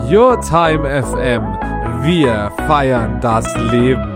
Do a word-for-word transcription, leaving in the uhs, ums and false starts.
Your Time F M. Wir feiern das Leben.